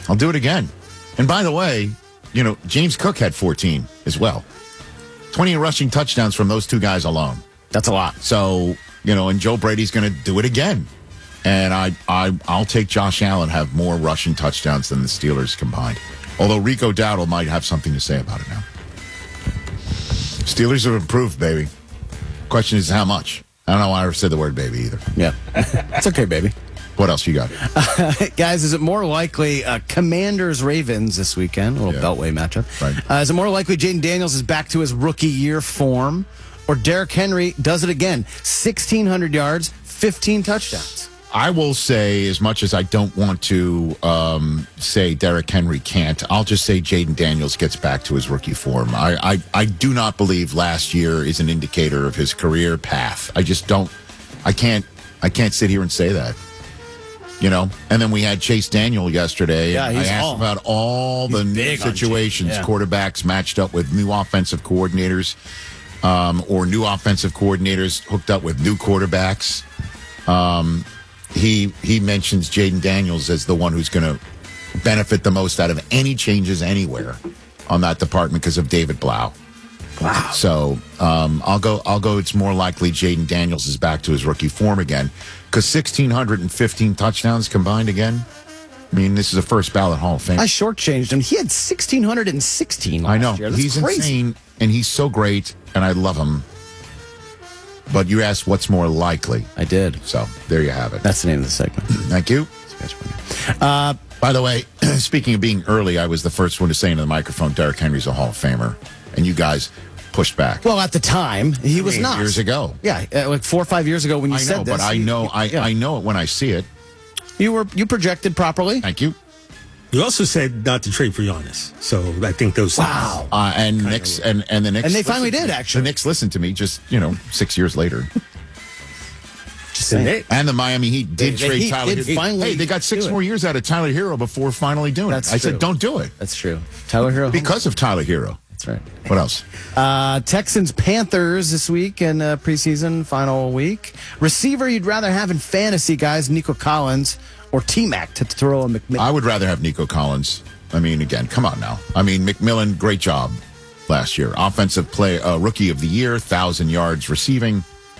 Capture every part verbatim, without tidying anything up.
I'll do it again. And by the way, you know, James Cook had fourteen as well. twenty rushing touchdowns from those two guys alone. That's a lot. So, you know, and Joe Brady's going to do it again. And I, I, I'll take Josh Allen have more rushing touchdowns than the Steelers combined. Although Rico Dowdle might have something to say about it now. Steelers have improved, baby. Question is how much? I don't know why I ever said the word baby either. Yeah. It's okay, baby. What else you got? Uh, guys, is it more likely uh, Commanders-Ravens this weekend? A little Yeah. Beltway matchup. Right. Uh, is it more likely Jaden Daniels is back to his rookie year form? Or Derrick Henry does it again? sixteen hundred yards, fifteen touchdowns. I will say, as much as I don't want to um, say Derrick Henry can't, I'll just say Jaden Daniels gets back to his rookie form. I, I, I do not believe last year is an indicator of his career path. I just don't. I can't. I can't sit here and say that. You know. And then we had Chase Daniel yesterday. Yeah, and he's I asked all, about all the new big on Chase, situations, yeah. quarterbacks matched up with new offensive coordinators, um, or new offensive coordinators hooked up with new quarterbacks. Um, He he mentions Jaden Daniels as the one who's going to benefit the most out of any changes anywhere on that department because of David Blau. Wow. So um, I'll go. I'll go. It's more likely Jaden Daniels is back to his rookie form again because one thousand six hundred fifteen touchdowns combined again. I mean, this is a first ballot Hall of Fame. I shortchanged him. He had one thousand six hundred sixteen last I know year. That's he's crazy. insane and he's so great and I love him. But you asked what's more likely. I did. So there you have it. That's the name of the segment. Thank you. Uh, By the way, speaking of being early, I was the first one to say into the microphone, Derrick Henry's a Hall of Famer. And you guys pushed back. well, at the time, he was Eight not. years ago. Yeah, uh, like four or five years ago when you I said know, this. but I you- know you- I, yeah. I know it when I see it. You were you projected properly. Thank you. You also said not to trade for Giannis. So I think those Wow. Uh, and Knicks and, and the Knicks And they finally listened to did, me. actually. The Knicks listened to me just, you know, six years later. Just The saying. Knicks. And the Miami Heat did The- the trade Heat Tyler did Hero. finally Hey, they got six do it. more years out of Tyler Hero before finally doing That's it. I true. said, don't do it. That's true. Tyler Hero. Because of Tyler Hero. That's right. What else? Uh, Texans Panthers this week in uh, preseason final week. Receiver you'd rather have in fantasy, guys, Nico Collins or T-Mac to throw a McMillan. I would rather have Nico Collins. I mean, again, come on now. I mean, McMillan, great job last year. Offensive play, uh, rookie of the year, one thousand yards receiving.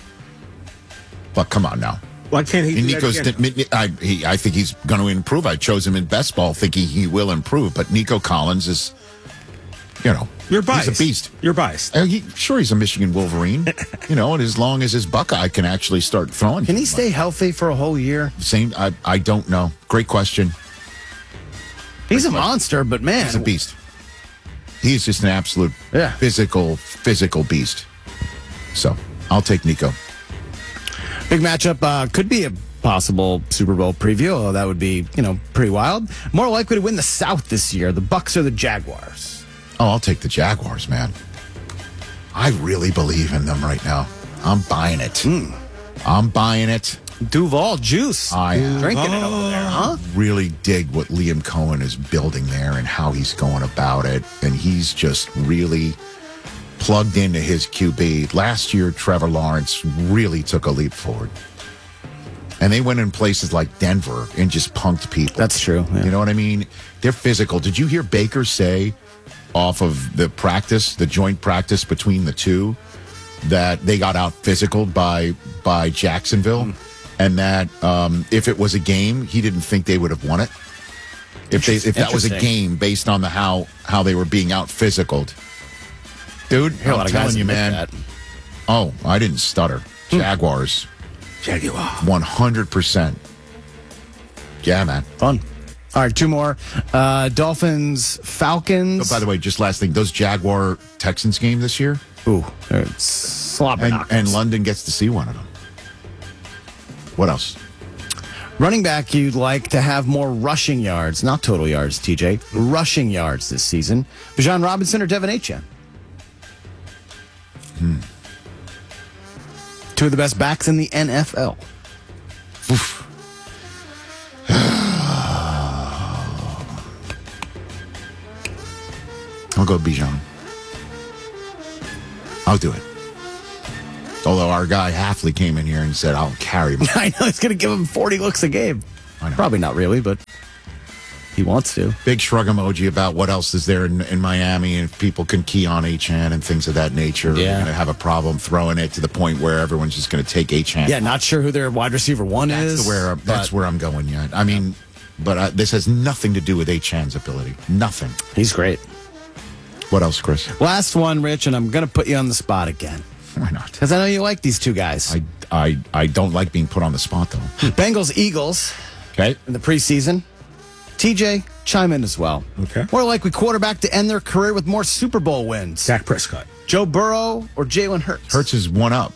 But come on now. Why can't he And do Nico's, that again? I, he, I think he's going to improve. I chose him in best ball thinking he will improve. But Nico Collins is, you know, You're biased. he's a beast. You're biased. Uh, he, sure, he's a Michigan Wolverine, you know, and as long as his Buckeye can actually start throwing. Can he stay healthy for a whole year? Same, I, I don't know. Great question. He's a monster, but man, He's a beast. He's just an absolute Yeah. physical, physical beast. So I'll take Nico. big matchup. Uh, could be a possible Super Bowl preview. Although that would be, you know, pretty wild. More likely to win the South this year, the Bucks or the Jaguars. Oh, I'll take the Jaguars, man. I really believe in them right now. I'm buying it. I'm buying it. Duval juice. I am. Drinking it over there, huh? Really dig what Liam Cohen is building there and how he's going about it. And he's just really plugged into his Q B. Last year, Trevor Lawrence really took a leap forward. And they went in places like Denver and just punked people. That's true. Yeah. You know what I mean? They're physical. Did you hear Baker say off of the practice, the joint practice between the two, that they got out physical by by Jacksonville? Mm. And that um, if it was a game, he didn't think they would have won it. If they if that was a Interesting. game based on the how how they were being out physicaled. Dude, Hear a lot I'm of guys telling you, admit man. that. Oh, I didn't stutter. Jaguars, Jaguar. one hundred percent. Yeah, man. Fun. All right, two more. Uh, Dolphins, Falcons. Oh, by the way, just last thing, those Jaguar Texans game this year, Ooh, it's slobber and, knockers. and London gets to see one of them. What else? Running back, you'd like to have more rushing yards, not total yards, T J. Rushing yards this season. Bijan Robinson or Devin Achane? Hmm. Two of the best backs in the N F L. Oof. I'll go Bijan. I'll do it. Although our guy Halfley came in here and said, I'll carry him. I know he's going to give him forty looks a game. I know. Probably not really, but He wants to. Big shrug emoji about what else is there in, in Miami, and people can key on Achane and things of that nature. Yeah. They're going to have a problem throwing it to the point where everyone's just going to take Achane. Yeah, not sure who their wide receiver one that's is. Where, that's where I'm going yet. I mean, but uh, this has nothing to do with Achane's ability. Nothing. He's great. What else, Chris? Last one, Rich, and I'm going to put you on the spot again. Why not? Because I know you like these two guys. I, I, I don't like being put on the spot, though. Bengals, Eagles Okay. in the preseason. T J, chime in as well. Okay. More likely quarterback to end their career with more Super Bowl wins. Dak Prescott. Joe Burrow or Jalen Hurts? Hurts is one up.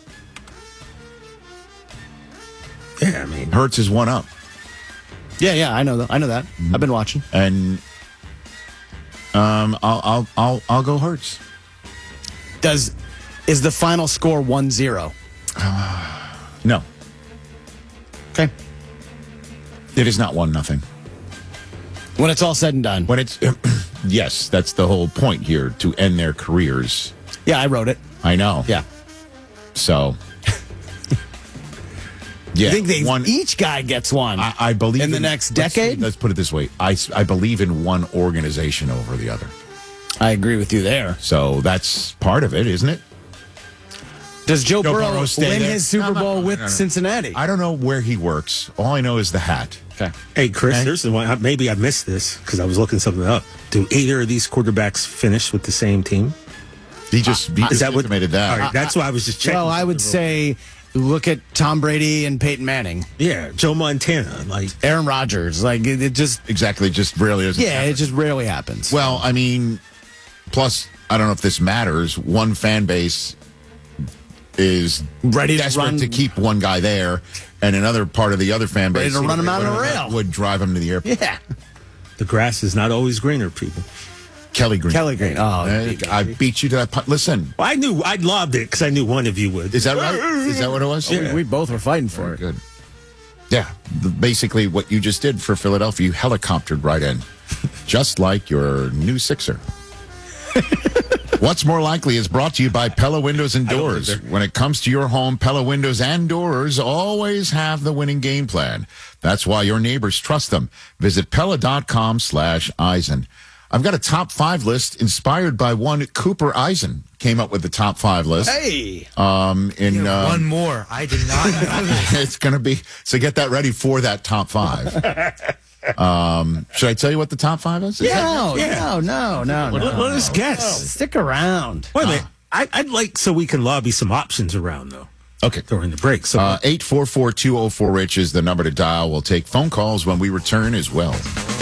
Yeah, I mean, Hurts is one up. Yeah, yeah, I know that. I know that. Mm-hmm. I've been watching. And um, I'll, I'll, I'll, I'll go Hurts. Does is the final score one zero? No, Okay. it is not one nothing. When it's all said and done. When it's yes, that's the whole point here, to end their careers. Yeah, I wrote it. I know. Yeah. So, yeah, I think they, one. each guy gets one. I, I believe in the next let's- decade? Let's put it this way: I, I believe in one organization over the other. I agree with you there. So that's part of it, isn't it? Does Joe, Joe Burrow Burrow stay win there? his Super No, no, Bowl no, with no, no. Cincinnati? I don't know where he works. All I know is the hat. Okay. hey, Chris, Okay. there's the one. Maybe I missed this because I was looking something up. Do either of these quarterbacks finish with the same team? He just he Is just that what? intimated that. All right, that's why I was just checking. Well, I would say look at Tom Brady and Peyton Manning. yeah, Joe Montana. Like, Aaron Rodgers. Like, it, it just, Exactly, just rarely doesn't yeah, happen. it just rarely happens. Well, I mean, plus, I don't know if this matters. One fan base is Ready to desperate run- to keep one guy there, and another part of the other fan Ready base to run him out on a would- rail. would drive him to the airport. yeah. the grass is not always greener, people. Kelly Green. Kelly Green. Oh, Uh, I beat you to that. pu- Listen, Well, I knew I loved it because I knew one of you would. is that right? Is that what it was? we, we both were fighting for Very it. good. Yeah, the- basically what you just did for Philadelphia, you helicoptered right in, just like your new Sixer. What's More Likely is brought to you by Pella Windows and Doors. When it comes to your home, Pella Windows and Doors always have the winning game plan. That's why your neighbors trust them. Visit Pella.com slash Eisen. I've got a top five list inspired by one Cooper Eisen. Came up with the top five list. Hey. Um, in uh, One more. I did not know this. it's going to be, so get that ready for that top five. um, should I tell you what the top five is? Is that- No, Yeah. no, no, no, Let, no. let us guess. Stick around. Wait a minute. I, I'd like so we can lobby some options around though Okay. during the break. So Uh, eight four four, two oh four, Rich is the number to dial. We'll take phone calls when we return as well.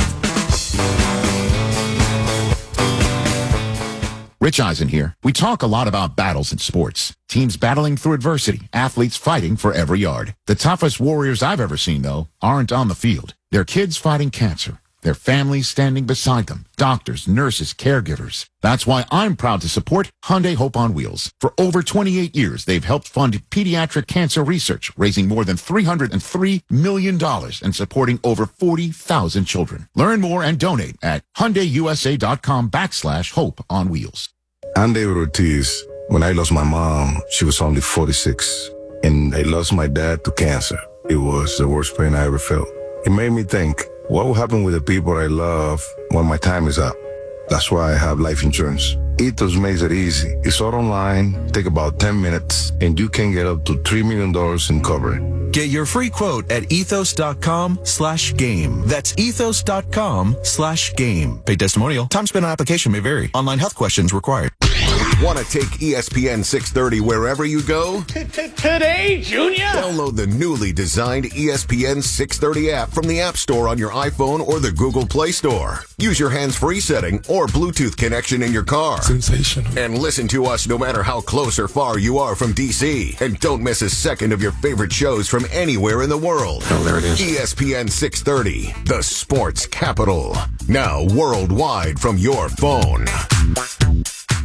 Rich Eisen here. We talk a lot about battles in sports. Teams battling through adversity, athletes fighting for every yard. The toughest warriors I've ever seen, though, aren't on the field. They're kids fighting cancer. Their families standing beside them. Doctors, nurses, caregivers. That's why I'm proud to support Hyundai Hope on Wheels. For over twenty-eight years, they've helped fund pediatric cancer research, raising more than three hundred three million dollars and supporting over forty thousand children. Learn more and donate at HyundaiUSA.com backslash Hope on Wheels. I'm David Ortiz. When I lost my mom, she was only forty-six. And I lost my dad to cancer. It was the worst pain I ever felt. It made me think, what will happen with the people I love when my time is up? That's why I have life insurance. Ethos makes it easy. It's all online, take about ten minutes, and you can get up to three million dollars in coverage. Get your free quote at ethos.com slash game. That's ethos.com slash game. Paid testimonial. Time spent on application may vary. Online health questions required. Want to take E S P N six thirty wherever you go? Today, Junior? Download the newly designed E S P N six thirty app from the App Store on your iPhone or the Google Play Store. Use your hands-free setting or Bluetooth connection in your car. Sensational. And listen to us no matter how close or far you are from D C. And don't miss a second of your favorite shows from anywhere in the world. Oh, there it is. E S P N six thirty, the sports capital. Now worldwide from your phone.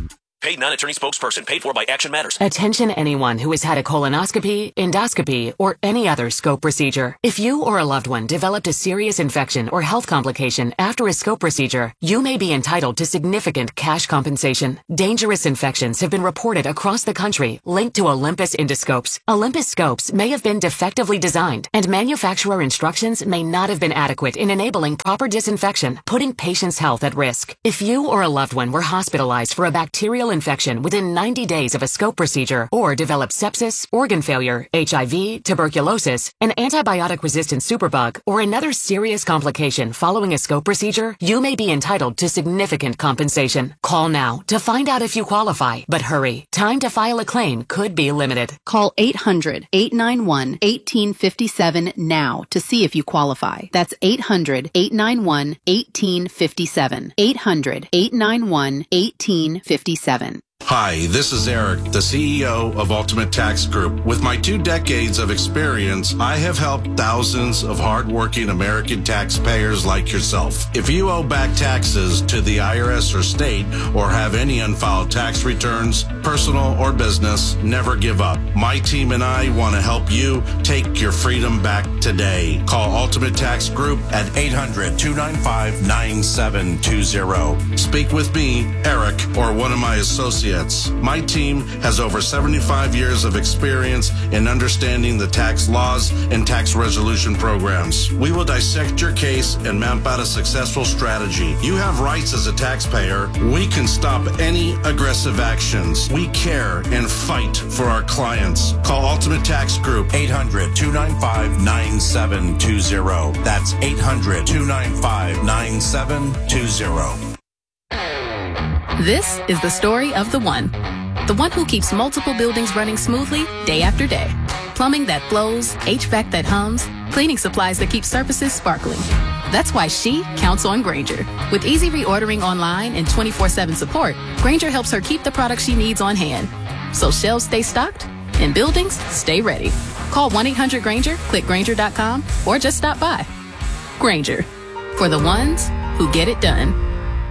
Paid non-attorney spokesperson. Paid for by Action Matters. Attention anyone who has had a colonoscopy, endoscopy, or any other scope procedure. If you or a loved one developed a serious infection or health complication after a scope procedure, you may be entitled to significant cash compensation. Dangerous infections have been reported across the country linked to Olympus endoscopes. Olympus scopes may have been defectively designed, and manufacturer instructions may not have been adequate in enabling proper disinfection, putting patients' health at risk. If you or a loved one were hospitalized for a bacterial infection within ninety days of a scope procedure, or developed sepsis, organ failure, H I V, tuberculosis, an antibiotic-resistant superbug, or another serious complication following a scope procedure, you may be entitled to significant compensation. Call now to find out if you qualify, but hurry. Time to file a claim could be limited. Call eight hundred, eight nine one, one eight five seven now to see if you qualify. That's eight hundred, eight nine one, one eight five seven. eight hundred, eight nine one, one eight five seven. Hi, this is Eric, the C E O of Ultimate Tax Group. With my two decades of experience, I have helped thousands of hardworking American taxpayers like yourself. If you owe back taxes to the I R S or state, or have any unfiled tax returns, personal or business, never give up. My team and I want to help you take your freedom back today. Call Ultimate Tax Group at eight hundred, two nine five, nine seven two zero. Speak with me, Eric, or one of my associates. My team has over seventy-five years of experience in understanding the tax laws and tax resolution programs. We will dissect your case and map out a successful strategy. You have rights as a taxpayer. We can stop any aggressive actions. We care and fight for our clients. Call Ultimate Tax Group, eight hundred, two nine five, nine seven two zero. That's eight hundred, two nine five, nine seven two zero. This is the story of the one. The one who keeps multiple buildings running smoothly day after day. Plumbing that flows, H V A C that hums, cleaning supplies that keep surfaces sparkling. That's why she counts on Grainger. With easy reordering online and twenty-four seven support, Grainger helps her keep the products she needs on hand. So shelves stay stocked and buildings stay ready. Call one eight hundred Grainger, click Grainger dot com, or just stop by. Grainger, for the ones who get it done.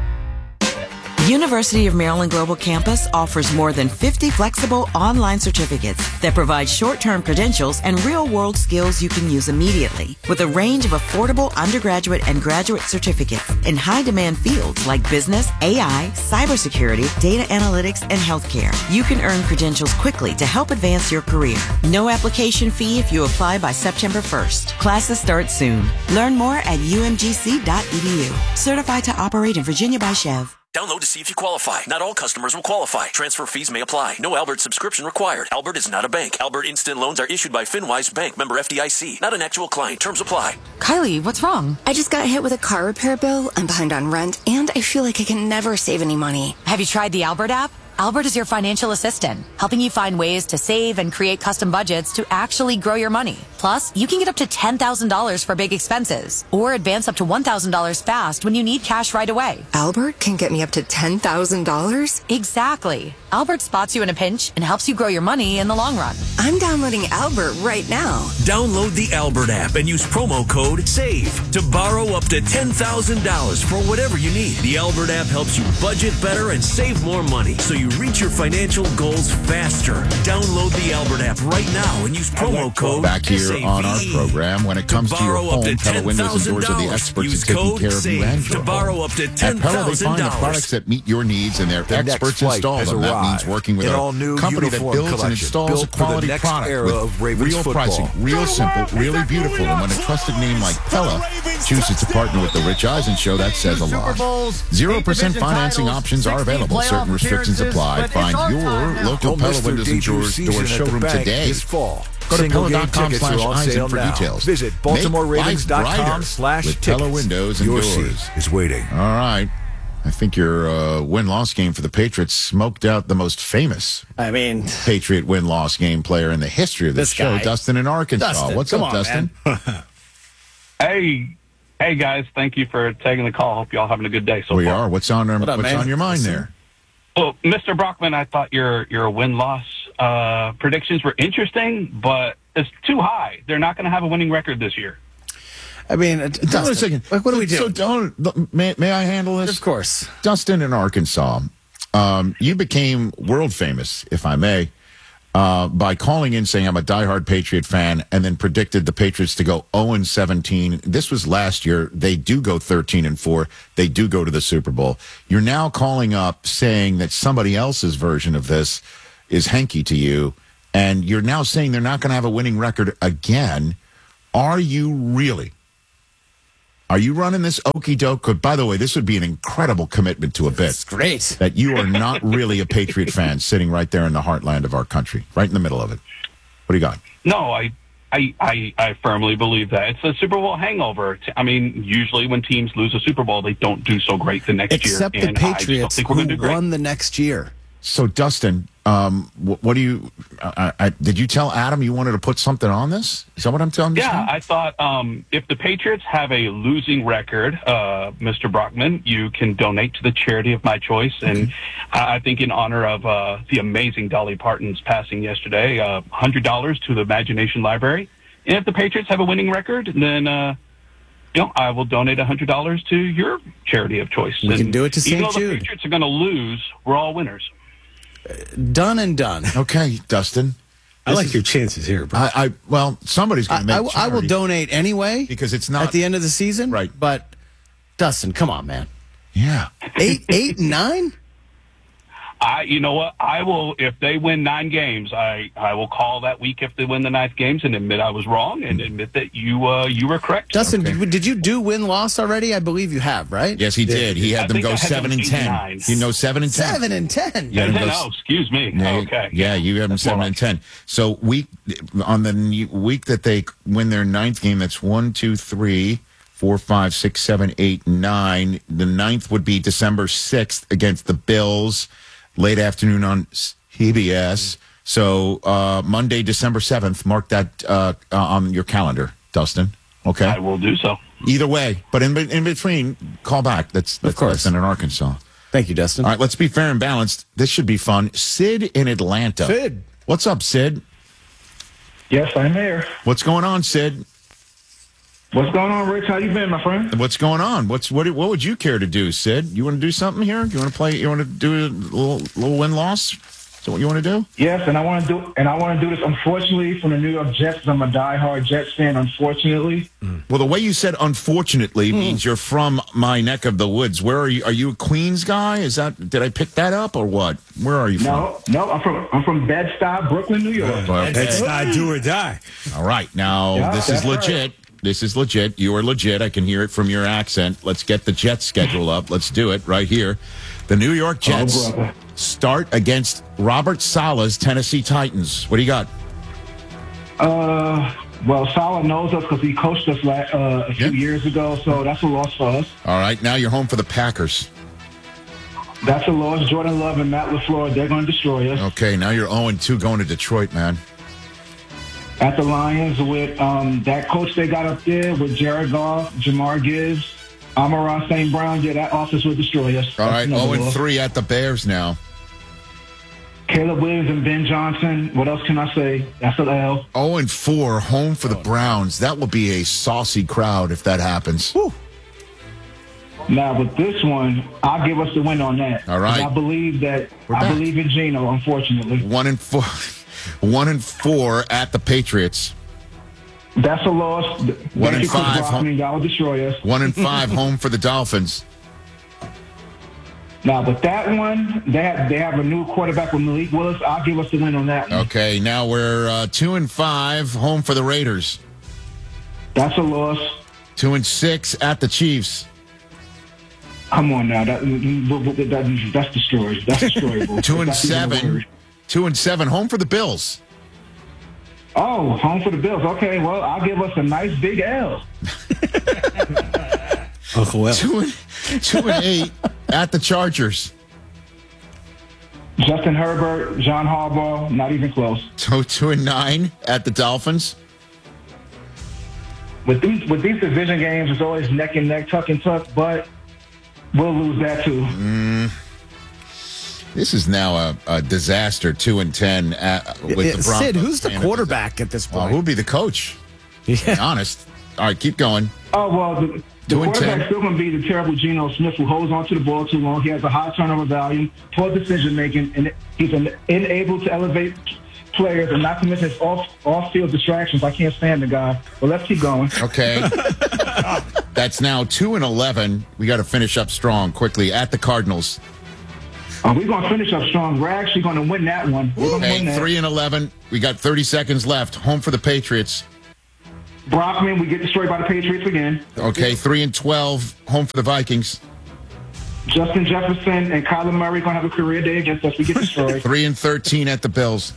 University of Maryland Global Campus offers more than fifty flexible online certificates that provide short-term credentials and real-world skills you can use immediately. With a range of affordable undergraduate and graduate certificates in high-demand fields like business, A I, cybersecurity, data analytics, and healthcare, you can earn credentials quickly to help advance your career. No application fee if you apply by September first. Classes start soon. Learn more at U M G C dot E D U. Certified to operate in Virginia by Chev. Download to see if you qualify. Not all customers will qualify. Transfer fees may apply. No Albert subscription required. Albert is not a bank. Albert Instant Loans are issued by FinWise Bank, member F D I C. Not an actual client. Terms apply. Kylie, what's wrong? I just got hit with a car repair bill. I'm behind on rent, and I feel like I can never save any money. Have you tried the Albert app? Albert is your financial assistant, helping you find ways to save and create custom budgets to actually grow your money. Plus, you can get up to ten thousand dollars for big expenses, or advance up to one thousand dollars fast when you need cash right away. Albert can get me up to ten thousand dollars? Exactly. Albert spots you in a pinch and helps you grow your money in the long run. I'm downloading Albert right now. Download the Albert app and use promo code SAVE to borrow up to ten thousand dollars for whatever you need. The Albert app helps you budget better and save more money so you reach your financial goals faster. Download the Albert app right now and use promo code Back here SAVE. on our program, when it comes to, to your home, Pella Windows and Doors are the experts at taking care of you and your to borrow home. Up to At ten Pella, they thousand find the dollars. products that meet your needs, and their The experts next install flight has them. That arrived. means working with An a all-new company that uniform builds and collection installs a built for the quality next product era with of Ravens real football. pricing, real simple, really beautiful. And when a trusted name like Pella chooses to partner with the Rich Eisen Show, that says a lot. Zero percent financing options are available. Certain restrictions apply. Find your local Pella Windows and Doors door showroom today. This fall. Go to Single Pella dot com game tickets slash are on Eisen sale for now. details. Visit Make Baltimore Ravens dot life com brighter slash with tickets. Pella Windows and Your Doors. seat is waiting. All right. I think your uh, win-loss game for the Patriots smoked out the most famous I mean, Patriot win-loss game player in the history of this, This show, guy. Dustin in Arkansas. Dustin, What's come up, on, Dustin? Hey, hey guys, thank you for taking the call. Hope y'all having a good day so we far. are. What's on, What up, what's man? on your mind Listen. there? Well, Mister Brockman, I thought your your win-loss uh, predictions were interesting, but it's too high. They're not going to have a winning record this year. I mean, uh, Hold on a Dustin, second. Like, what do we do? So don't, may, may I handle this? Of course. Dustin in Arkansas. um, you became world famous, if I may, uh, by calling in saying I'm a diehard Patriot fan and then predicted the Patriots to go oh and seventeen. This was last year. They do go thirteen and four. They do go to the Super Bowl. You're now calling up saying that somebody else's version of this is hanky to you, and you're now saying they're not going to have a winning record again. Are you really? Are you running this okie doke? By the way, this would be an incredible commitment to a bit. It's great. That you are not really a Patriot fan sitting right there in the heartland of our country, right in the middle of it. What do you got? No, I, I, I, I firmly believe that. It's a Super Bowl hangover. I mean, usually when teams lose a Super Bowl, they don't do so great the next Except year. Except the Patriots, think we're who gonna do great. won the next year. So, Dustin, um, what, what do you? I, I, did you tell Adam you wanted to put something on this? Is that what I'm telling you? Yeah, I thought um, if the Patriots have a losing record, uh, Mister Brockman, you can donate to the charity of my choice. And okay. I think in honor of uh, the amazing Dolly Parton's passing yesterday, uh, one hundred dollars to the Imagination Library. And if the Patriots have a winning record, then uh, you know, I will donate one hundred dollars to your charity of choice. We and can do it to Saint Even though Jude. the Patriots are going to lose, we're all winners. Done and done. Okay, Dustin. I like your chances here, bro. I, I well, somebody's going to I, make. I, I will donate anyway because it's not at the end of the season, right? But Dustin, come on, man. Yeah, eight, eight, nine. I, you know what? I will, if they win nine games, I, I will call that week if they win the ninth games and admit I was wrong and admit that you uh, you were correct. Dustin, okay. did, did you do win-loss already? I believe you have, right? Yes, he did. He had I them go had seven them and ten. nine. You know, seven and ten. Seven and ten. Yeah, no, excuse me. Yeah, okay. Yeah, you have them That's seven more and like- ten. So week on the week that they win their ninth game, that's one, two, three, four, five, six, seven, eight, nine. The ninth would be December sixth against the Bills. Late afternoon on C B S. So uh, Monday, December seventh, mark that uh, uh, on your calendar, Dustin. Okay? I will do so. Either way. But in, in between, call back. That's, that's Of course. Dustin in Arkansas. Thank you, Dustin. All right, let's be fair and balanced. This should be fun. Sid in Atlanta. Sid. What's up, Sid? Yes, I'm here. What's going on, Sid? What's going on, Rich? How you been, my friend? What's going on? What's what? What would you care to do, Sid? You want to do something here? You want to play? You want to do a little little win loss? Is that what you want to do? Yes, and I want to do and I want to do this. Unfortunately, from the New York Jets, I'm a diehard Jets fan. Unfortunately, well, the way you said "unfortunately" mm. means you're from my neck of the woods. Where are you? Are you a Queens guy? Is that? Did I pick that up or what? Where are you from? No, no, I'm from I'm from Bed-Stuy, Brooklyn, New York. Well, okay. Bed-Stuy, do or die. All right, now Yeah, this is that's legit. right. This is legit. You are legit. I can hear it from your accent. Let's get the Jets schedule up. Let's do it right here. The New York Jets Oh, brother. start against Robert Saleh's Tennessee Titans. What do you got? Uh, well, Salah knows us because he coached us la- uh, a few Yeah. years ago, so that's a loss for us. All right, now you're home for the Packers. That's a loss. Jordan Love and Matt LaFleur, they're going to destroy us. Okay, now you're oh and two going to Detroit, man. At the Lions with um, that coach they got up there with Jared Goff, Jamar Gibbs, Amon-Ra Saint Brown. Yeah, that offense will destroy us. All That's right, another oh and loss. three at the Bears now. Caleb Williams and Ben Johnson. What else can I say? That's an L. oh and four, home for the Browns. That will be a saucy crowd if that happens. Woo. Now, with this one, I'll give us the win on that. All right. I believe that. We're I back. believe in Geno, unfortunately. One and four, one and four at the Patriots. That's a loss. One Thank and you, Chris five. Brockman. Y'all will destroy us. One and five, home for the Dolphins. Now, with that one, they have, they have a new quarterback with Malik Willis. I'll give us the win on that one. Okay, now we're uh, two and five, home for the Raiders. That's a loss. Two and six at the Chiefs. Come on now. That, that, that's destroyed. That's destroyable. Two and That's even a seven. word. Two and seven, home for the Bills. Oh, home for the Bills. Okay, well, I'll give us a nice big L. Uncle Will. Two and, two and eight at the Chargers. Justin Herbert, John Harbaugh, not even close. So two and nine at the Dolphins. With these with these division games, it's always neck and neck, tuck and tuck, but we'll lose that too. Mm, this is now a, a disaster. Two and ten at, with Yeah, the Broncos. Sid, who's the playing quarterback at this Well, point? who'd be the coach? To be honest. All right, keep going. Oh, well, the, the Doing quarterback's ten. still going to be the terrible Geno Smith who holds on to the ball too long. He has a high turnover volume, poor decision-making, and he's un- unable to elevate players, and not to mention his off, off-field distractions. I can't stand the guy. Well, let's keep going. Okay. That's now two and eleven. We got to finish up strong quickly at the Cardinals. Uh, we're going to finish up strong. We're actually going to win that one. We're going to win Okay, that. three and eleven. We got thirty seconds left. Home for the Patriots. Brockman, we get destroyed by the Patriots again. Okay, three and twelve. Home for the Vikings. Justin Jefferson and Kyler Murray going to have a career day against us. We get destroyed. Three and thirteen at the Bills.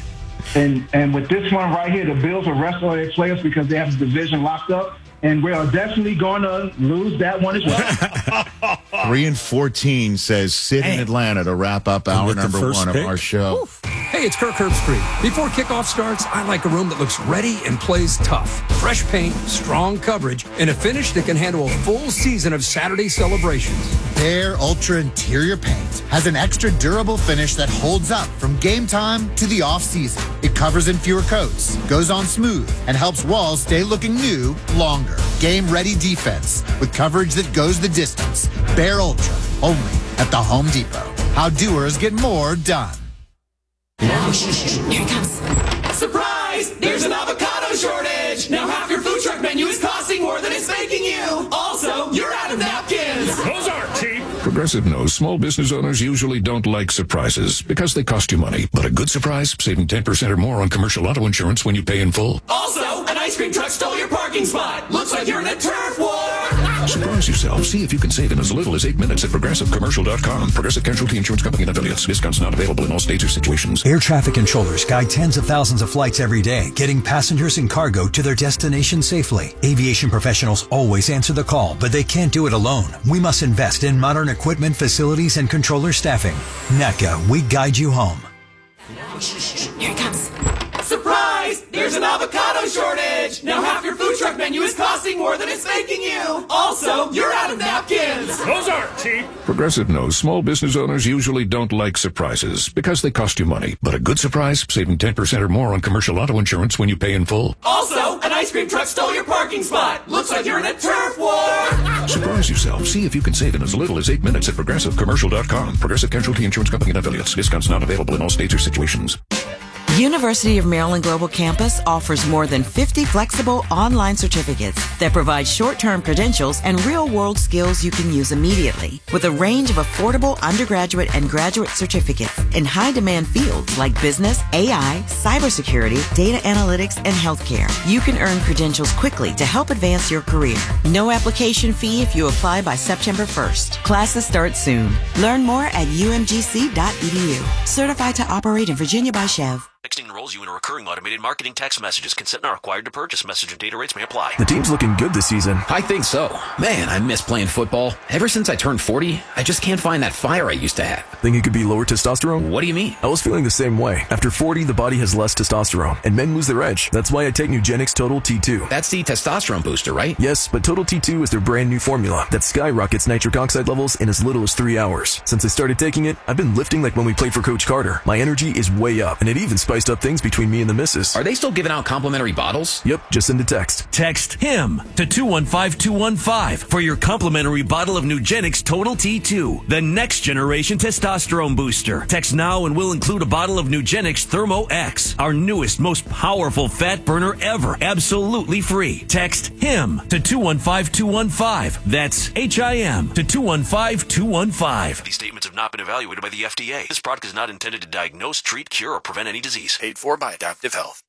And and with this one right here, the Bills will rest all their players because they have the division locked up. And we are definitely going to lose that one as well. Three and fourteen says Sid in Atlanta to wrap up hour with the number first one pick. of our show. Hey, it's Kirk Herbstreit. Before kickoff starts, I like a room that looks ready and plays tough. Fresh paint, strong coverage, and a finish that can handle a full season of Saturday celebrations. Bear Ultra Interior Paint has an extra durable finish that holds up from game time to the off-season. It covers in fewer coats, goes on smooth, and helps walls stay looking new longer. Game-ready defense with coverage that goes the distance. Bear Ultra, only at the Home Depot. How doers get more done. Here it comes. Surprise! There's an avocado shortage! Now half your food truck menu is costing more than it's making you! Also, you're out of napkins! Those aren't cheap. Progressive knows small business owners usually don't like surprises because they cost you money. But a good surprise, saving ten percent or more on commercial auto insurance when you pay in full. Also, an ice cream truck stole your parking spot! Looks like you're in a turf war! Surprise yourself. See if you can save in as little as eight minutes at progressive commercial dot com. Progressive Casualty Insurance Company and affiliates. Discounts not available in all states or situations. Air traffic controllers guide tens of thousands of flights every day, getting passengers and cargo to their destination safely. Aviation professionals always answer the call, but they can't do it alone. We must invest in modern equipment, facilities, and controller staffing. NATCA, we guide you home. Here it comes. Surprise! There's an avocado shortage! Now half your food truck menu is costing more than it's making you! Also, you're out of napkins! Those aren't cheap. Progressive knows small business owners usually don't like surprises because they cost you money. But a good surprise, saving ten percent or more on commercial auto insurance when you pay in full. Also, an ice cream truck stole your parking spot! Looks like you're in a turf war! Surprise yourself. See if you can save in as little as eight minutes at progressive commercial dot com. Progressive Casualty Insurance Company and affiliates. Discounts not available in all states or situations. University of Maryland Global Campus offers more than fifty flexible online certificates that provide short-term credentials and real-world skills you can use immediately. With a range of affordable undergraduate and graduate certificates in high-demand fields like business, A I, cybersecurity, data analytics, and healthcare, you can earn credentials quickly to help advance your career. No application fee if you apply by September first. Classes start soon. Learn more at u m g c dot e d u. Certified to operate in Virginia by Chev. Texting enrolls you in a recurring automated marketing text messages. Consent not required to purchase. Message and data rates may apply. The team's looking good this season. I think so. Man, I miss playing football. Ever since I turned forty, I just can't find that fire I used to have. Think it could be lower testosterone? What do you mean? I was feeling the same way. After forty, the body has less testosterone, and men lose their edge. That's why I take Nugenix Total T two. That's the testosterone booster, right? Yes, but Total T two is their brand new formula that skyrockets nitric oxide levels in as little as three hours. Since I started taking it, I've been lifting like when we played for Coach Carter. My energy is way up, and it even spiced up things between me and the missus. Are they still giving out complimentary bottles? Yep, just send a text. Text HIM to two one five two one five for your complimentary bottle of Nugenix Total T two, the next generation testosterone booster. Text now and we'll include a bottle of Nugenix Thermo X, our newest, most powerful fat burner ever, absolutely free. Text HIM to two one five two one five. That's H I M to two one five two one five. These statements have not been evaluated by the F D A. This product is not intended to diagnose, treat, cure, or prevent any disease. Paid for by Adaptive Health.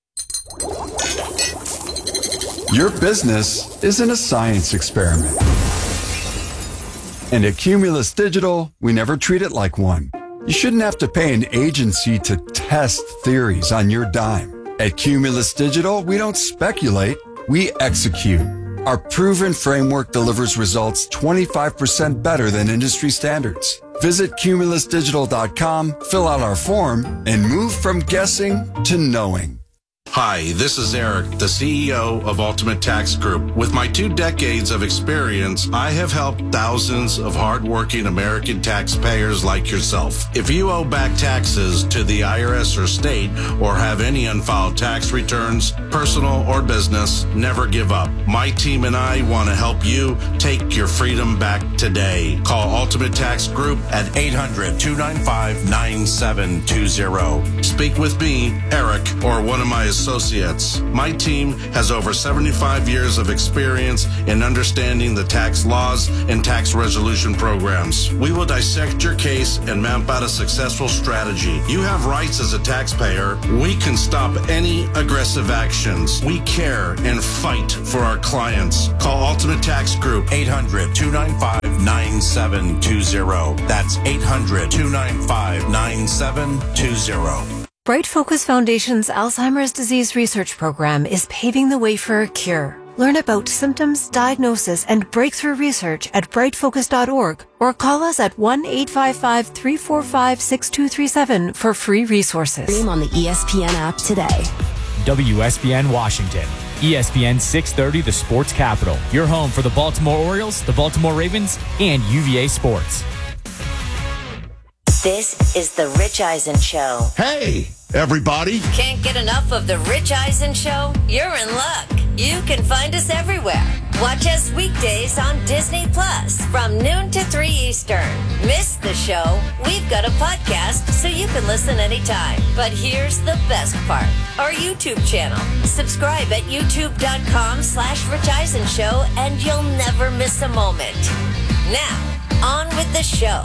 Your business isn't a science experiment. And at Cumulus Digital, we never treat it like one. You shouldn't have to pay an agency to test theories on your dime. At Cumulus Digital, we don't speculate, we execute. Our proven framework delivers results twenty-five percent better than industry standards. Visit cumulus digital dot com, fill out our form, and move from guessing to knowing. Hi, this is Eric, the C E O of Ultimate Tax Group. With my two decades of experience, I have helped thousands of hardworking American taxpayers like yourself. If you owe back taxes to the I R S or state or have any unfiled tax returns, personal or business, never give up. My team and I want to help you take your freedom back today. Call Ultimate Tax Group at eight hundred, two nine five, nine seven two zero. Speak with me, Eric, or one of my associates. My team has over seventy-five years of experience in understanding the tax laws and tax resolution programs. We will dissect your case and map out a successful strategy. You have rights as a taxpayer. We can stop any aggressive actions. We care and fight for our clients. Call Ultimate Tax Group, eight hundred, two nine five, nine seven two zero. That's eight hundred, two nine five, nine seven two zero. Bright Focus Foundation's Alzheimer's Disease Research Program is paving the way for a cure. Learn about symptoms, diagnosis, and breakthrough research at bright focus dot org or call us at one eight five five, three four five, six two three seven for free resources. Stream on the E S P N app today. W S B N Washington. E S P N six thirty, the sports capital. Your home for the Baltimore Orioles, the Baltimore Ravens, and U V A Sports. This is The Rich Eisen Show. Hey, everybody. Can't get enough of The Rich Eisen Show? You're in luck. You can find us everywhere. Watch us weekdays on Disney Plus from noon to three Eastern. Miss the show? We've got a podcast so you can listen anytime. But here's the best part. Our YouTube channel. Subscribe at youtube.com slash Rich Eisen Show and you'll never miss a moment. Now, on with the show.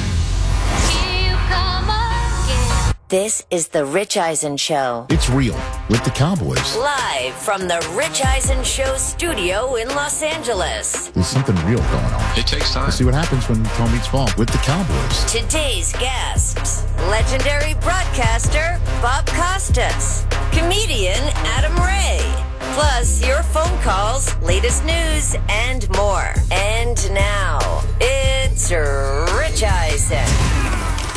This is The Rich Eisen Show. It's real with the Cowboys. Live from the Rich Eisen Show studio in Los Angeles. There's something real going on. It takes time. We'll see what happens when Tom meets ball with the Cowboys. Today's guests, legendary broadcaster Bob Costas, comedian Adam Ray, plus your phone calls, latest news, and more. And now, it's Rich Eisen.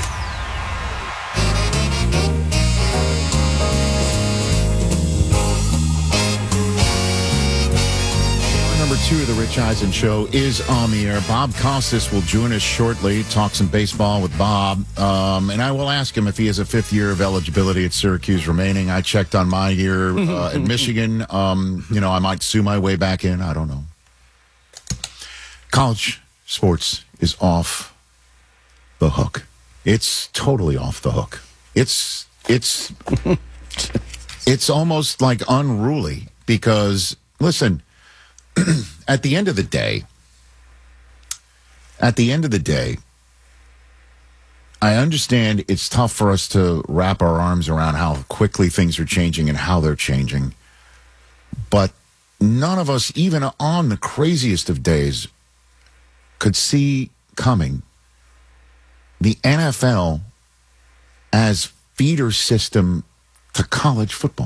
Number two of the Rich Eisen Show is on the air. Bob Costas will join us shortly, talk some baseball with Bob. Um, and I will ask him if he has a fifth year of eligibility at Syracuse remaining. I checked on my year uh, at Michigan. Um, you know, I might sue my way back in. I don't know. College sports is off the hook. It's totally off the hook. It's, it's, it's almost like unruly because, listen, at the end of the day, at the end of the day, I understand it's tough for us to wrap our arms around how quickly things are changing and how they're changing. But none of us, even on the craziest of days, could see coming the N F L as feeder system to college football.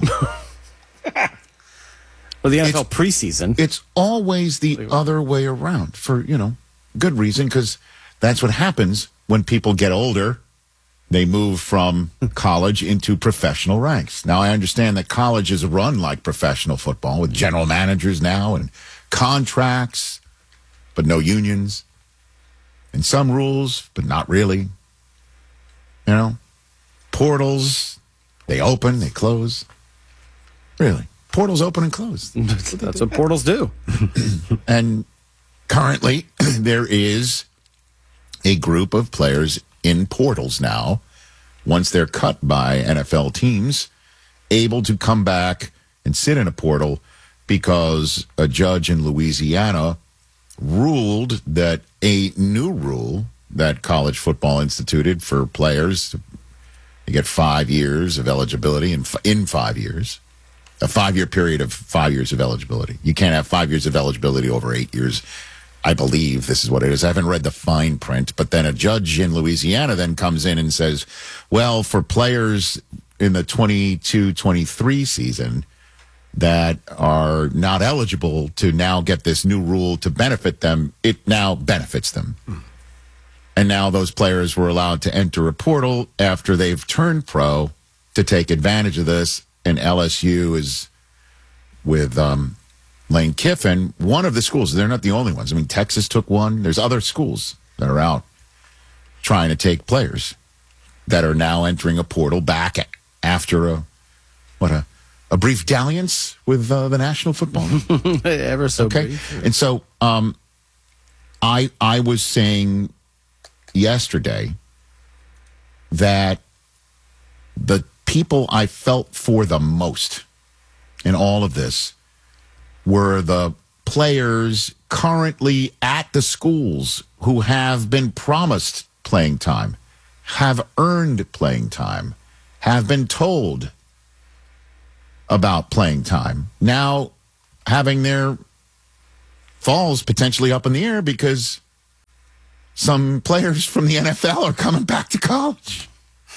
Or the N F L it's, preseason. It's always the other way around for, you know, good reason, because that's what happens when people get older. They move from college into professional ranks. Now, I understand that college is run like professional football with general managers now and contracts, but no unions. And some rules, but not really. You know, portals, they open, they close. Really. Portals open and close. That's what portals do. And currently, there is a group of players in portals now, once they're cut by N F L teams, able to come back and sit in a portal because a judge in Louisiana ruled that a new rule that college football instituted for players to get five years of eligibility in, in five years. A five-year period of five years of eligibility. You can't have five years of eligibility over eight years. I believe this is what it is. I haven't read the fine print, but then a judge in Louisiana then comes in and says, well, for players in the twenty-two twenty-three season that are not eligible to now get this new rule to benefit them, it now benefits them. Hmm. And now those players were allowed to enter a portal after they've turned pro to take advantage of this. and L S U is with um, Lane Kiffin. One of the schools, they're not the only ones. I mean, Texas took one. There's other schools that are out trying to take players that are now entering a portal back after a, what, a, a brief dalliance with uh, the National Football League. Ever so okay. brief. And so um, I I was saying yesterday that the people I felt for the most in all of this were the players currently at the schools who have been promised playing time, have earned playing time, have been told about playing time, now having their falls potentially up in the air because some players from the N F L are coming back to college.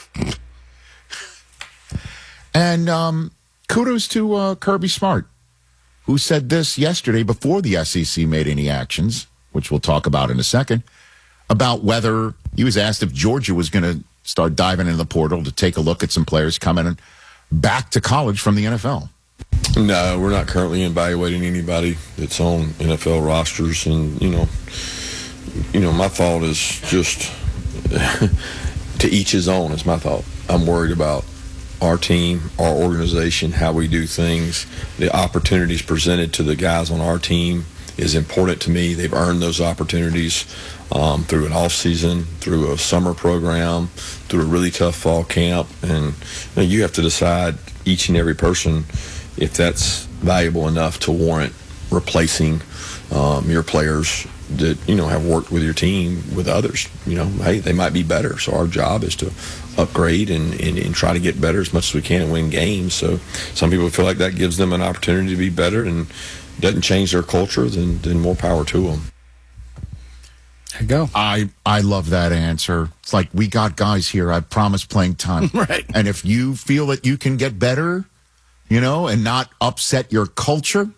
And um, kudos to uh, Kirby Smart, who said this yesterday before the S E C made any actions, which we'll talk about in a second, about whether he was asked if Georgia was going to start diving into the portal to take a look at some players coming back to college from the N F L. No, we're not currently evaluating anybody that's on N F L rosters. And, you know, you know, my thought is just to each his own is my thought. I'm worried about our team, our organization, how we do things. The opportunities presented to the guys on our team is important to me. They've earned those opportunities um, through an off season, through a summer program, through a really tough fall camp. And you know, you have to decide, each and every person, if that's valuable enough to warrant replacing um, your players that, you know, have worked with your team with others. You know, hey, they might be better. So our job is to upgrade and, and, and try to get better as much as we can and win games. So some people feel like that gives them an opportunity to be better and doesn't change their culture, then, then more power to them. There you go. I, I love that answer. It's like, we got guys here, I promise playing time. Right. And if you feel that you can get better, you know, and not upset your culture,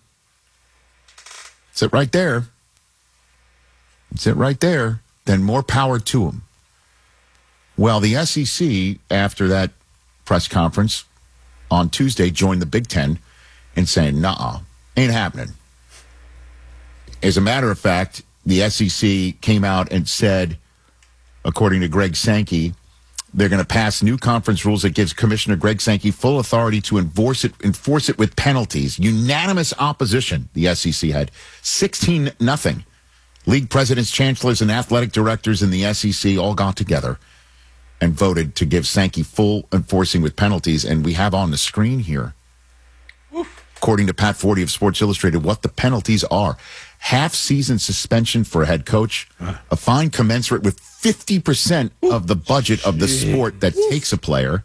sit right there. Sit right there. Then more power to them. Well, the S E C, after that press conference on Tuesday, joined the Big Ten in saying, nuh-uh, ain't happening. As a matter of fact, the S E C came out and said, according to Greg Sankey, they're going to pass new conference rules that gives Commissioner Greg Sankey full authority to enforce it, enforce it with penalties. Unanimous opposition, the S E C had. sixteen nothing. League presidents, chancellors, and athletic directors in the S E C all got together and voted to give Sankey full enforcing with penalties. And we have on the screen here, Oof. according to Pat Forty of Sports Illustrated, what the penalties are. Half-season suspension for a head coach, a fine commensurate with fifty percent of the budget of the sport that takes a player.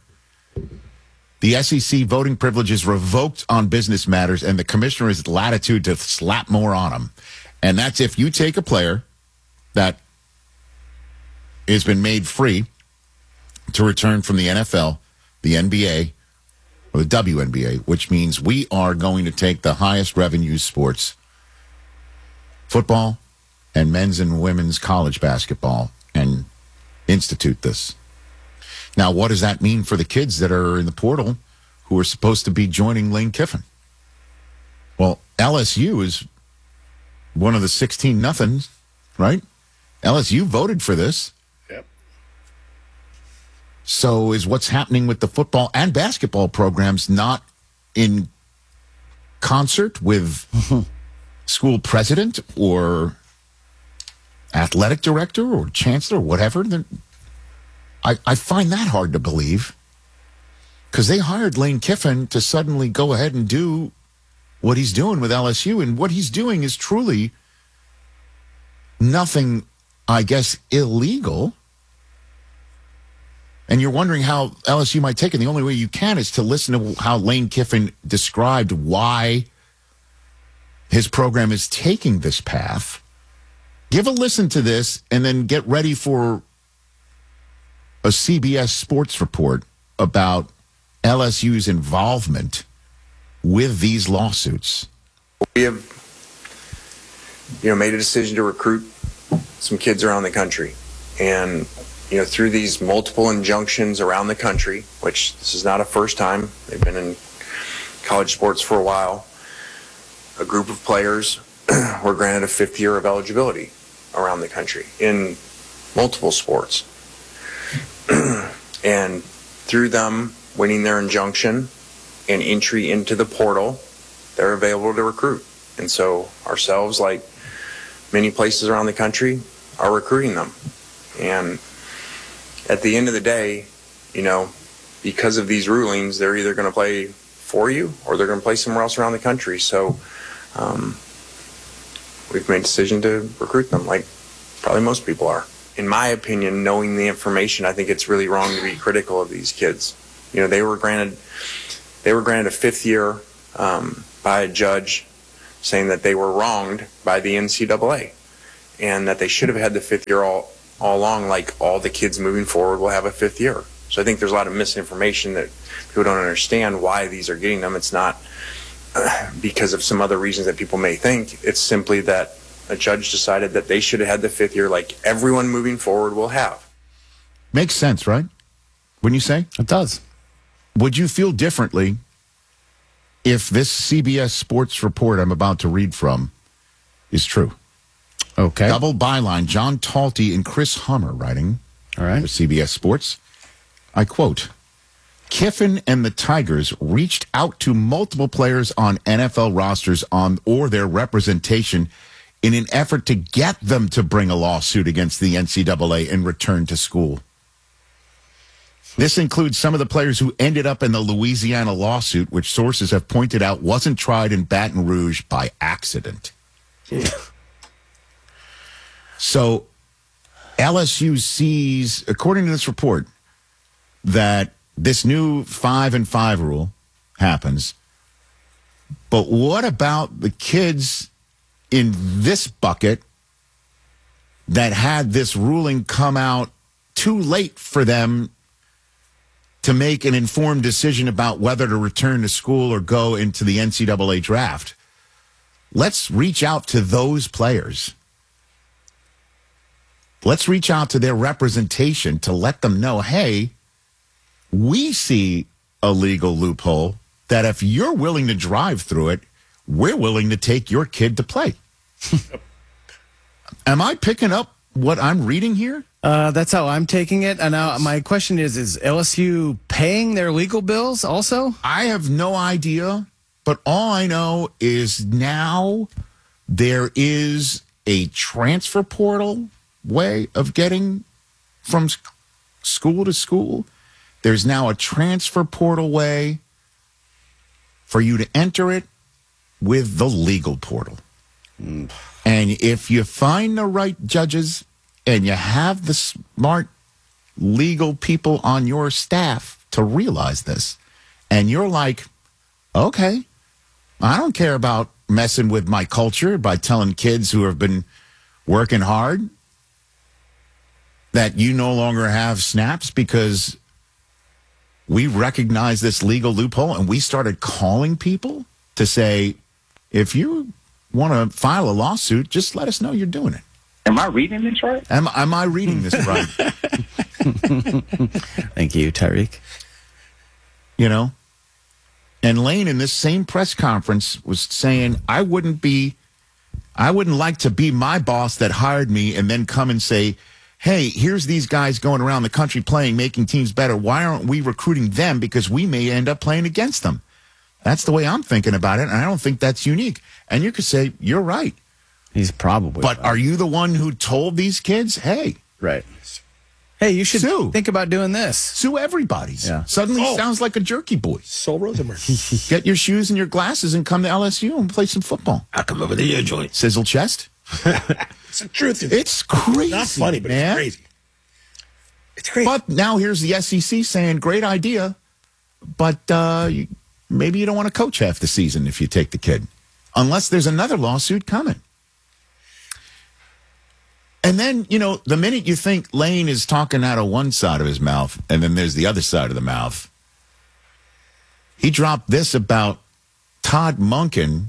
The S E C voting privilege is revoked on business matters, and the commissioner has latitude to slap more on them. And that's if you take a player that has been made free to return from the N F L, the N B A, or the W N B A, which means we are going to take the highest revenue sports, football and men's and women's college basketball, and institute this. Now, what does that mean for the kids that are in the portal who are supposed to be joining Lane Kiffin? Well, L S U is one of the sixteen nothings, right? L S U voted for this. Yep. So is what's happening with the football and basketball programs not in concert with school president or athletic director or chancellor or whatever? Then I, I find that hard to believe, because they hired Lane Kiffin to suddenly go ahead and do what he's doing with L S U. And what he's doing is truly nothing, I guess, illegal. And you're wondering how L S U might take it. The only way you can is to listen to how Lane Kiffin described why his program is taking this path. Give a listen to this and then get ready for a C B S Sports report about L S U's involvement with these lawsuits. We have, you know, made a decision to recruit some kids around the country. And, you know, through these multiple injunctions around the country, which this is not a first time, they've been in college sports for a while, a group of players were granted a fifth year of eligibility around the country in multiple sports. And through them winning their injunction and entry into the portal, they're available to recruit. And so ourselves, like many places around the country, are recruiting them. And at the end of the day, you know, because of these rulings, they're either going to play for you or they're going to play somewhere else around the country. So um, we've made a decision to recruit them, like probably most people are. In my opinion, knowing the information, I think it's really wrong to be critical of these kids. You know, they were granted they were granted a fifth year um, by a judge saying that they were wronged by the N C double A and that they should have had the fifth year all, all along, like all the kids moving forward will have a fifth year. So I think there's a lot of misinformation that people don't understand why these are getting them. It's not uh, because of some other reasons that people may think. It's simply that a judge decided that they should have had the fifth year like everyone moving forward will have. Makes sense, right? Wouldn't you say? It does. Would you feel differently if this C B S Sports report I'm about to read from is true? Okay. Double byline, John Talty and Chris Hummer writing All right. for C B S Sports. I quote, Kiffin and the Tigers reached out to multiple players on N F L rosters on or their representation in an effort to get them to bring a lawsuit against the N C double A and return to school. This includes some of the players who ended up in the Louisiana lawsuit, which sources have pointed out wasn't tried in Baton Rouge by accident. So L S U sees, according to this report, that this new five and five rule happens. But what about the kids in this bucket that had this ruling come out too late for them to make an informed decision about whether to return to school or go into the N C double A draft? Let's reach out to those players. Let's reach out to their representation to let them know, hey, we see a legal loophole that if you're willing to drive through it, we're willing to take your kid to play. Am I picking up what I'm reading here? Uh, that's how I'm taking it. And now my question is, is L S U paying their legal bills also? I have no idea, but all I know is now there is a transfer portal way of getting from sc- school to school. There's now a transfer portal way for you to enter it with the legal portal. Mm. And if you find the right judges and you have the smart legal people on your staff to realize this, and you're like, okay, I don't care about messing with my culture by telling kids who have been working hard that you no longer have snaps because we recognize this legal loophole, and we started calling people to say, if you want to file a lawsuit, just let us know you're doing it. Am I reading this right? Am, am I reading this right? Thank you, Tyreek. You know? And Lane in this same press conference was saying, I wouldn't be, I wouldn't like to be my boss that hired me and then come and say, hey, here's these guys going around the country playing, making teams better. Why aren't we recruiting them? Because we may end up playing against them. That's the way I'm thinking about it, and I don't think that's unique. And you could say, you're right. He's probably But right. Are you the one who told these kids, hey. Right. Hey, you should sue. think about doing this. Sue everybody. Yeah. Suddenly Oh. sounds like a jerky boy. Saul Rosenberg. Get your shoes and your glasses and come to L S U and play some football. I'll come over to your joint. Sizzle chest. It's the truth. It's crazy. Not funny, but man. it's crazy. It's crazy. But now here's the S E C saying, great idea, but uh, you, maybe you don't want to coach half the season if you take the kid, unless there's another lawsuit coming. And then, you know, the minute you think Lane is talking out of one side of his mouth, and then there's the other side of the mouth, he dropped this about Todd Monken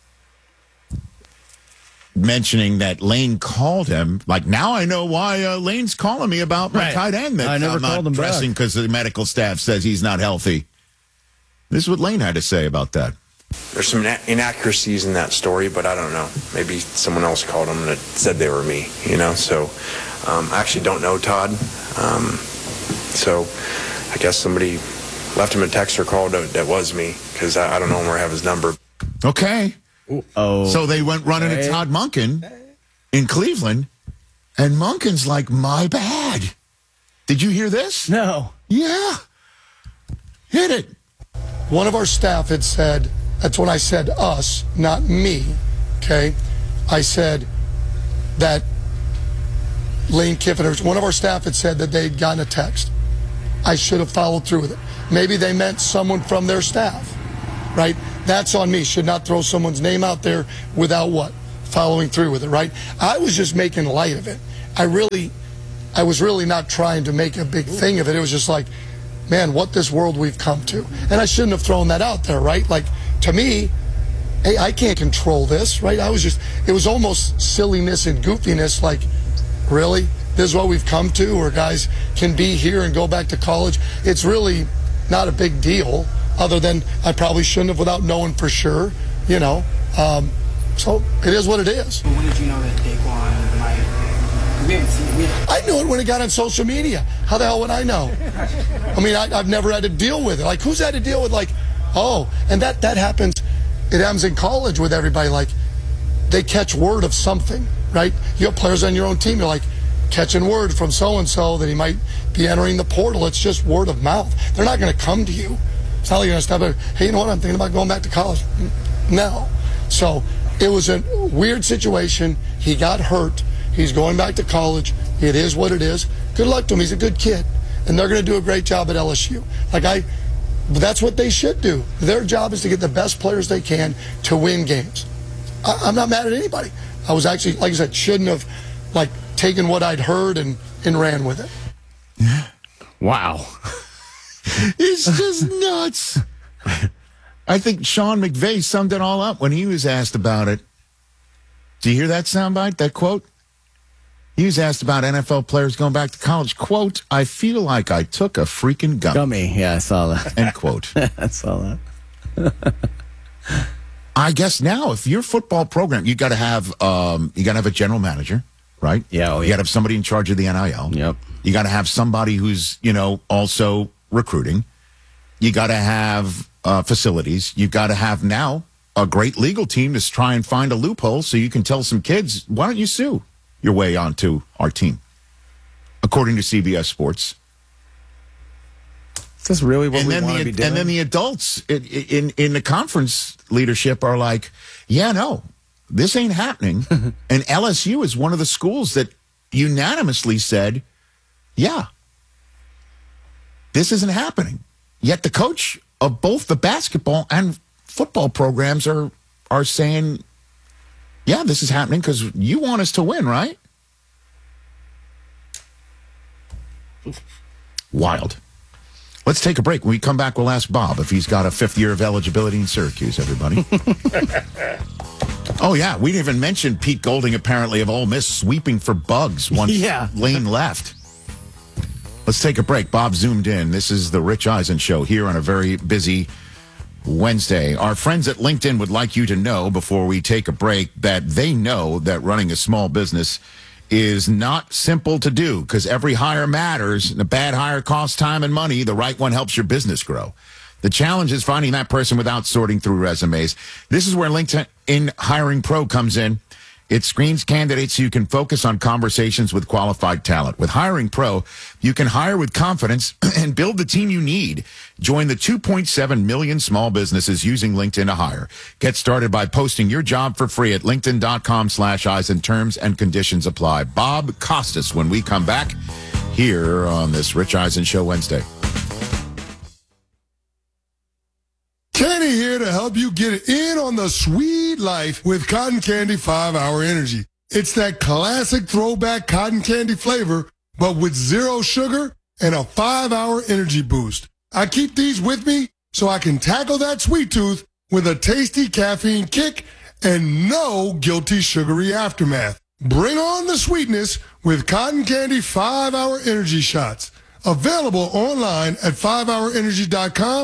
mentioning that Lane called him. Like, now I know why uh, Lane's calling me about my Right. tight end that I never I'm not called him back. pressing because the medical staff says he's not healthy. This is what Lane had to say about that. There's some ina- inaccuracies in that story, but I don't know. Maybe someone else called them and said they were me, you know? So um, I actually don't know Todd. Um, so I guess somebody left him a text or call that, that was me, because I, I don't know him or have his number. Okay. Oh. So they went running okay. to Todd Monken in Cleveland, and Monken's like, my bad. Did you hear this? No. Yeah. Hit it. One of our staff had said, that's when I said us, not me, okay? I said that Lane Kiffin, one of our staff had said that they'd gotten a text. I should have followed through with it. Maybe they meant someone from their staff, right? That's on me. Should not throw someone's name out there without what? Following through with it, right? I was just making light of it. I really, I was really not trying to make a big thing of it. It was just like, man, what this world we've come to. And I shouldn't have thrown that out there, right? Like, to me, hey, I can't control this, right? I was just, it was almost silliness and goofiness, like, really? This is what we've come to, where guys can be here and go back to college? It's really not a big deal, other than I probably shouldn't have without knowing for sure, you know. Um, so it is what it is. When did you know that Daquan might... We haven't seen, we haven't... I knew it when it got on social media. How the hell would I know? I mean, I, I've never had to deal with it. Like, who's had to deal with, like, oh, and that, that happens, it happens in college with everybody. Like, they catch word of something, right? You have players on your own team, you're like, catching word from so-and-so that he might be entering the portal. It's just word of mouth. They're not going to come to you. It's not like you're going to stop there, hey, you know what, I'm thinking about going back to college. No. So it was a weird situation. He got hurt. He's going back to college. It is what it is. Good luck to him. He's a good kid. And they're going to do a great job at L S U. Like, I, that's what they should do. Their job is to get the best players they can to win games. I, I'm not mad at anybody. I was actually, like I said, shouldn't have, like, taken what I'd heard and, and ran with it. Wow. It's just nuts. I think Sean McVay summed it all up when he was asked about it. Do you hear that soundbite, that quote? He was asked about N F L players going back to college. Quote, I feel like I took a freaking gummy. Gummy, yeah, I saw that. End quote. I saw that. I guess now, if your football program, you got to have, um, you got to have a general manager, right? Yeah, oh, you yeah. got to have somebody in charge of the N I L. Yep. You got to have somebody who's, you know, also recruiting. You got to have uh, facilities. You've got to have now a great legal team to try and find a loophole so you can tell some kids, why don't you sue your way onto our team? According to C B S Sports. Is this really what and we then want the, to be doing? And then the adults in, in, in the conference leadership are like, yeah, no, this ain't happening. And L S U is one of the schools that unanimously said, yeah, this isn't happening. Yet the coach of both the basketball and football programs are are saying, yeah, this is happening because you want us to win, right? Wild. Let's take a break. When we come back, we'll ask Bob if he's got a fifth year of eligibility in Syracuse, everybody. Oh, yeah. We didn't even mention Pete Golding, apparently, of Ole Miss sweeping for bugs once yeah. Lane left. Let's take a break. Bob zoomed in. This is the Rich Eisen Show here on a very busy Wednesday. Our friends at LinkedIn would like you to know before we take a break that they know that running a small business is not simple to do because every hire matters. And a bad hire costs time and money. The right one helps your business grow. The challenge is finding that person without sorting through resumes. This is where LinkedIn Hiring Pro comes in. It screens candidates so you can focus on conversations with qualified talent. With Hiring Pro, you can hire with confidence and build the team you need. Join the two point seven million small businesses using LinkedIn to hire. Get started by posting your job for free at linkedin.com slash Eisen. Terms and conditions apply. Bob Costas when we come back here on this Rich Eisen Show Wednesday. Kenny here to help you get in on the sweet life with Cotton Candy five hour Energy. It's that classic throwback cotton candy flavor, but with zero sugar and a five hour energy boost. I keep these with me so I can tackle that sweet tooth with a tasty caffeine kick and no guilty sugary aftermath. Bring on the sweetness with Cotton Candy five hour Energy Shots. Available online at five hour energy dot com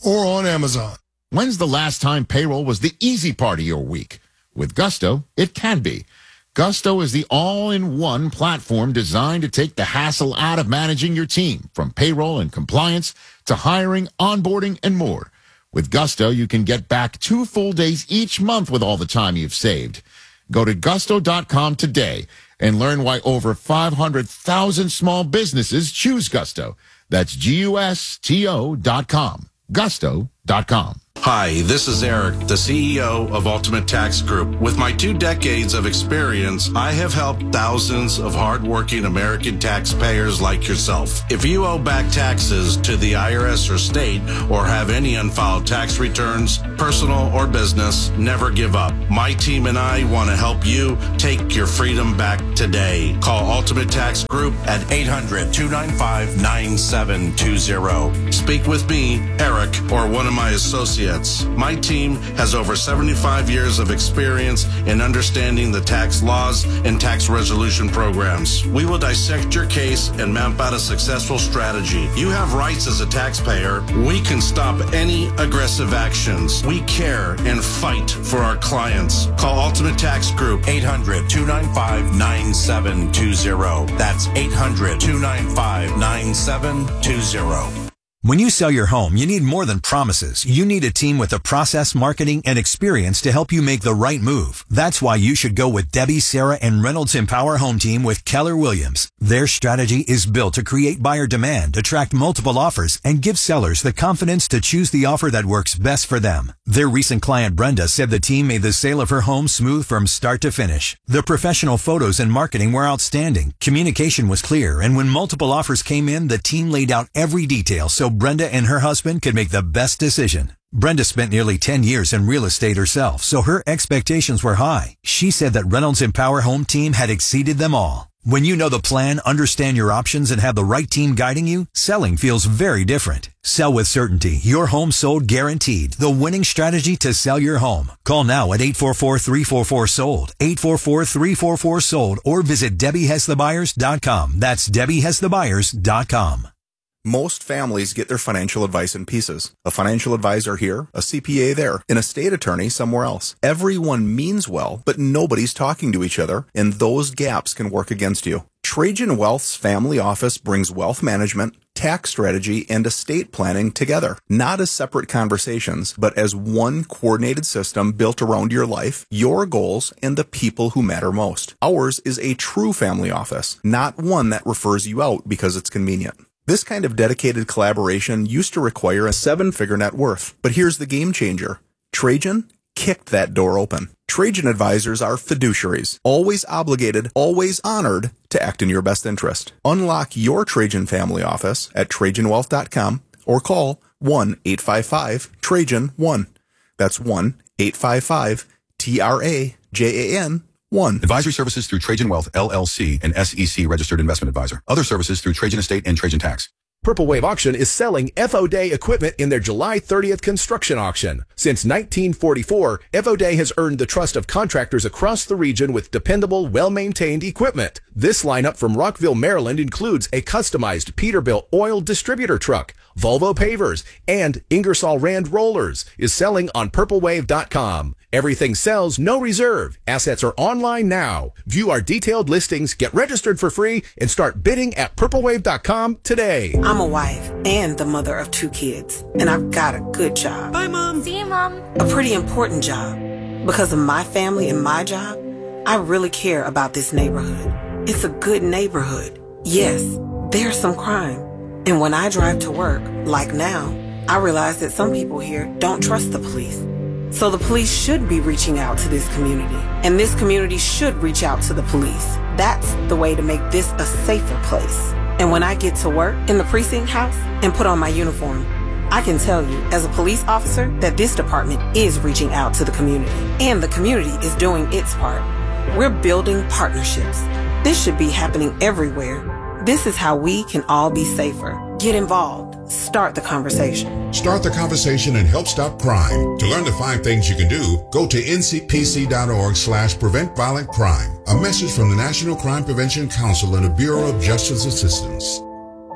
or on Amazon. When's the last time payroll was the easy part of your week? With Gusto, it can be. Gusto is the all-in-one platform designed to take the hassle out of managing your team, from payroll and compliance to hiring, onboarding, and more. With Gusto, you can get back two full days each month with all the time you've saved. Go to gusto dot com today and learn why over five hundred thousand small businesses choose Gusto. That's G U S T O dot com. gusto dot com. Hi, this is Eric, the C E O of Ultimate Tax Group. With my two decades of experience, I have helped thousands of hardworking American taxpayers like yourself. If you owe back taxes to the I R S or state, or have any unfiled tax returns, personal or business, never give up. My team and I want to help you take your freedom back today. Call Ultimate Tax Group at eight hundred, two nine five, nine seven two zero. Speak with me, Eric, or one of my associates. My team has over seventy-five years of experience in understanding the tax laws and tax resolution programs. We will dissect your case and map out a successful strategy. You have rights as a taxpayer. We can stop any aggressive actions. We care and fight for our clients. Call Ultimate Tax Group, eight hundred, two nine five, nine seven two zero. That's eight hundred, two nine five, nine seven two zero. When you sell your home, you need more than promises. You need a team with the process, marketing, and experience to help you make the right move. That's why you should go with Debbie, Sarah, and Reynolds Empower Home Team with Keller Williams. Their strategy is built to create buyer demand, attract multiple offers, and give sellers the confidence to choose the offer that works best for them. Their recent client, Brenda, said the team made the sale of her home smooth from start to finish. The professional photos and marketing were outstanding. Communication was clear, and when multiple offers came in, the team laid out every detail so Brenda and her husband could make the best decision. Brenda spent nearly ten years in real estate herself, so her expectations were high. She said that Reynolds Empower Home Team had exceeded them all. When you know the plan, understand your options, and have the right team guiding you, selling feels very different. Sell with certainty. Your home sold guaranteed. The winning strategy to sell your home. Call now at eight four four, three four four, sold, eight four four, three four four, sold, or visit Debbie Has The Buyers dot com. That's Debbie Has The Buyers dot com. Most families get their financial advice in pieces. A financial advisor here, a C P A there, an estate attorney somewhere else. Everyone means well, but nobody's talking to each other, and those gaps can work against you. Trajan Wealth's family office brings wealth management, tax strategy, and estate planning together, not as separate conversations, but as one coordinated system built around your life, your goals, and the people who matter most. Ours is a true family office, not one that refers you out because it's convenient. This kind of dedicated collaboration used to require a seven-figure net worth, but here's the game changer. Trajan kicked that door open. Trajan advisors are fiduciaries, always obligated, always honored to act in your best interest. Unlock your Trajan family office at Trajan Wealth dot com or call one eight five five, Trajan one. That's one eight five five, T R A J A N one. Advisory services through Trajan Wealth, L L C, an S E C registered investment advisor. Other services through Trajan Estate and Trajan Tax. Purple Wave Auction is selling F O Day equipment in their July thirtieth construction auction. Since nineteen forty-four, F O Day has earned the trust of contractors across the region with dependable, well-maintained equipment. This lineup from Rockville, Maryland includes a customized Peterbilt oil distributor truck, Volvo pavers, and Ingersoll Rand rollers is selling on purple wave dot com. Everything sells, no reserve. Assets are online now. View our detailed listings, get registered for free, and start bidding at purple wave dot com today. I'm a wife and the mother of two kids, and I've got a good job. Bye, Mom. See you, Mom. A pretty important job. Because of my family and my job, I really care about this neighborhood. It's a good neighborhood. Yes, there's some crime. And when I drive to work, like now, I realize that some people here don't trust the police. So the police should be reaching out to this community, and this community should reach out to the police. That's the way to make this a safer place. And when I get to work in the precinct house and put on my uniform, I can tell you as a police officer that this department is reaching out to the community, and the community is doing its part. We're building partnerships. This should be happening everywhere. This is how we can all be safer. Get involved. Start the conversation. Start the conversation and help stop crime. To learn the five things you can do, go to N C P C dot org slash prevent violent crime. A message from the National Crime Prevention Council and the Bureau of Justice Assistance.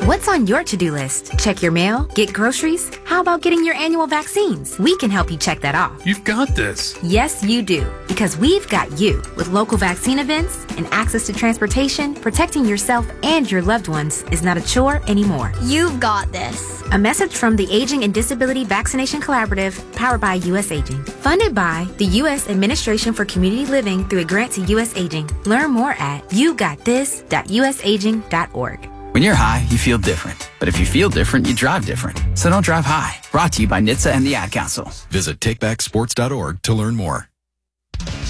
What's on your to-do list? Check your mail? Get groceries? How about getting your annual vaccines? We can help you check that off. You've got this. Yes, you do. Because we've got you. With local vaccine events and access to transportation, protecting yourself and your loved ones is not a chore anymore. You've got this. A message from the Aging and Disability Vaccination Collaborative, powered by U S Aging. Funded by the U S Administration for Community Living through a grant to U S Aging. Learn more at you got this dot u s aging dot org. When you're high, you feel different. But if you feel different, you drive different. So don't drive high. Brought to you by N H T S A and the Ad Council. Visit take back sports dot org to learn more.